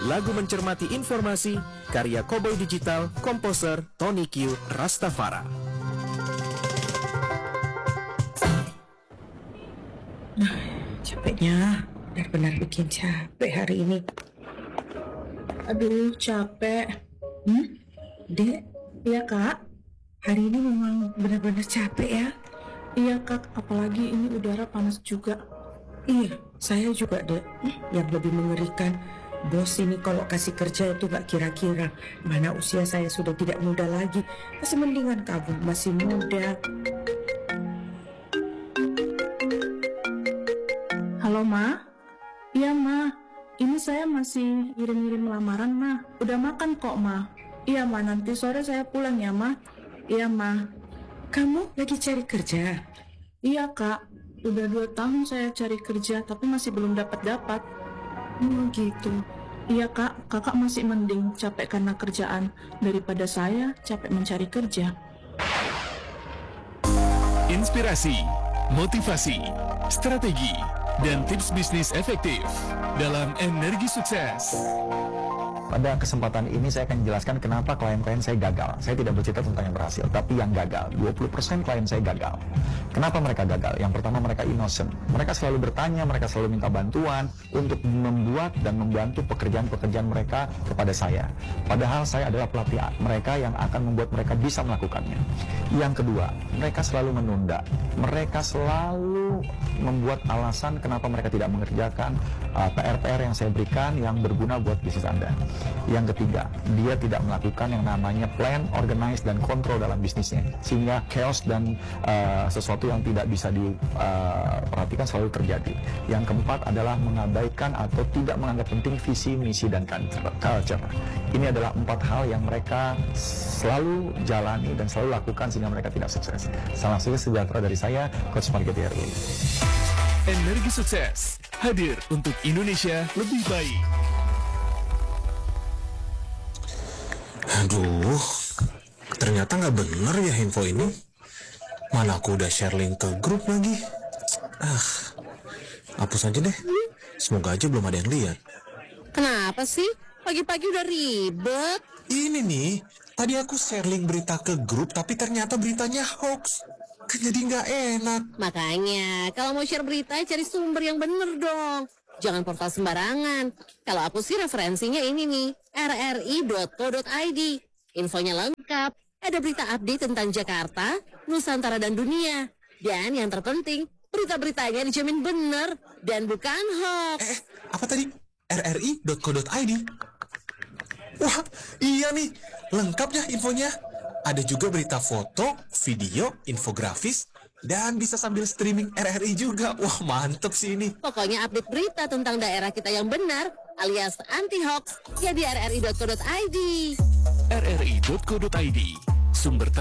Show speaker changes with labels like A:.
A: lagu mencermati informasi, karya Cowboy Digital, komposer Tony Q Rastafara.
B: Capeknya, benar-benar bikin capek hari ini. Aduh, capek. Dek? Iya, Kak? Hari ini memang benar-benar capek ya? Iya, Kak. Apalagi ini udara panas juga. Iya, saya juga, Dek. Yang lebih mengerikan, bos ini kalau kasih kerja itu gak kira-kira. Mana usia saya sudah tidak muda lagi. Masih mendingan kamu masih muda. Halo, Ma? Iya, Ma. Ini saya masih ngirim-ngirim lamaran, Ma. Udah makan kok, Ma. Iya, Ma. Nanti sore saya pulang ya, Ma. Iya, Ma. Kamu lagi cari kerja? Iya, Kak. Udah 2 tahun saya cari kerja, tapi masih belum dapat-dapat. Gitu. Iya, Kak. Kakak masih mending capek karena kerjaan daripada saya capek mencari kerja.
A: Inspirasi, motivasi, strategi, dan tips bisnis efektif dalam Energi Sukses.
C: Pada kesempatan ini saya akan jelaskan kenapa klien-klien saya gagal. Saya tidak bercerita tentang yang berhasil, tapi yang gagal. 20% klien saya gagal. Kenapa mereka gagal? Yang pertama, mereka innocent. Mereka selalu bertanya, mereka selalu minta bantuan untuk membuat dan membantu pekerjaan-pekerjaan mereka kepada saya. Padahal saya adalah pelatih mereka yang akan membuat mereka bisa melakukannya. Yang kedua, mereka selalu menunda. Mereka selalu membuat alasan kenapa mereka tidak mengerjakan PR-PR yang saya berikan yang berguna buat bisnis Anda. Yang ketiga, dia tidak melakukan yang namanya plan, organize, dan kontrol dalam bisnisnya, sehingga chaos dan sesuatu yang tidak bisa diperhatikan selalu terjadi. Yang keempat adalah mengabaikan atau tidak menganggap penting visi, misi, dan culture. Ini adalah 4 hal yang mereka selalu jalani dan selalu lakukan sehingga mereka tidak sukses. Salam sukses sejahtera dari saya, Coach Marketer.
A: Energi Sukses hadir untuk Indonesia lebih baik.
D: Aduh, ternyata nggak bener ya info ini. Mana aku udah share link ke grup lagi. Hapus aja deh. Semoga aja belum ada yang lihat.
E: Kenapa sih? Pagi-pagi udah ribet.
D: Ini nih, tadi aku share link berita ke grup, tapi ternyata beritanya hoax. Kan jadi nggak enak.
E: Makanya, kalau mau share berita, cari sumber yang bener dong. Jangan portal sembarangan. Kalau aku sih referensinya ini nih, rri.co.id. Infonya lengkap. Ada berita update tentang Jakarta, Nusantara, dan dunia. Dan yang terpenting, berita-beritanya dijamin bener dan bukan hoax.
D: Apa tadi? rri.co.id. Wah, iya nih. Lengkap ya infonya. Ada juga berita foto, video, infografis, dan bisa sambil streaming RRI juga. Wah, mantep sih ini.
E: Pokoknya update berita tentang daerah kita yang benar, alias anti-hoax, ya di rri.co.id.
A: rri.co.id, sumber